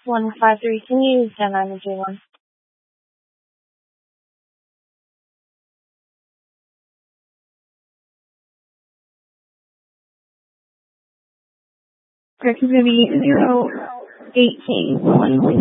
153, can you use 1091? Correct is going to be 01810.